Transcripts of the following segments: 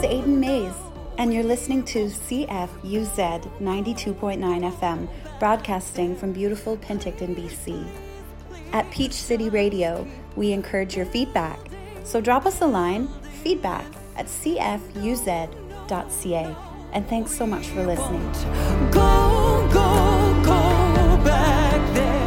Aidan Mays, and you're listening to CFUZ 92.9 FM, broadcasting from beautiful Penticton, BC. At Peach City Radio, we encourage your feedback, so drop us a line, feedback@cfuz.ca. And thanks so much for listening. Go back there.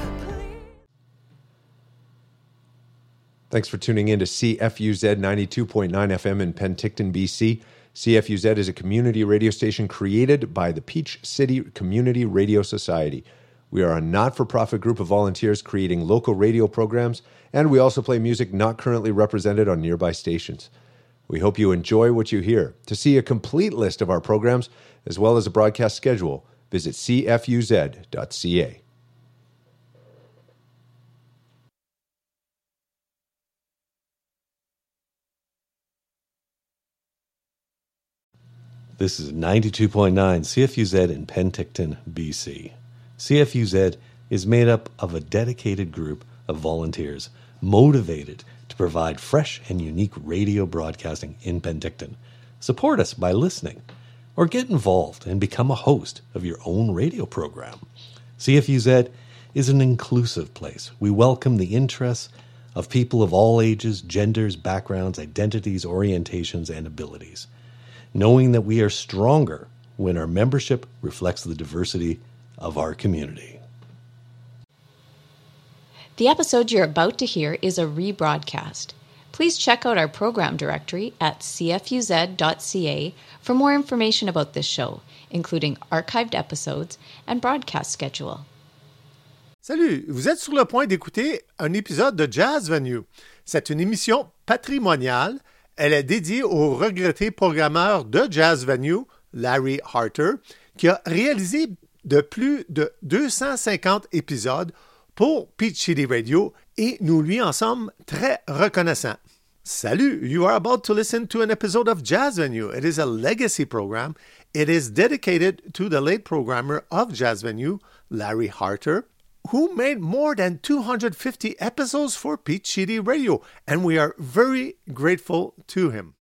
Thanks for tuning in to CFUZ 92.9 FM in Penticton, BC. CFUZ is a community radio station created by the Peach City Community Radio Society. We are a not-for-profit group of volunteers creating local radio programs, and we also play music not currently represented on nearby stations. We hope you enjoy what you hear. To see a complete list of our programs, as well as a broadcast schedule, visit cfuz.ca. This is 92.9 CFUZ in Penticton, BC. CFUZ is made up of a dedicated group of volunteers motivated to provide fresh and unique radio broadcasting in Penticton. Support us by listening, or get involved and become a host of your own radio program. CFUZ is an inclusive place. We welcome the interests of people of all ages, genders, backgrounds, identities, orientations, and abilities, knowing that we are stronger when our membership reflects the diversity of our community. The episode you're about to hear is a rebroadcast. Please check out our program directory at cfuz.ca for more information about this show, including archived episodes and broadcast schedule. Salut, vous êtes sur le point d'écouter un épisode de Jazz Venue. C'est une émission patrimoniale. Elle est dédiée au regretté programmeur de Jazz Venue, Larry Harter, qui a réalisé de plus de 250 épisodes pour Peach City Radio et nous lui en sommes très reconnaissants. Salut, you are about to listen to an episode of Jazz Venue. It is a legacy program. It is dedicated to the late programmer of Jazz Venue, Larry Harter, who made more than 250 episodes for Peach City Radio, and we are very grateful to him.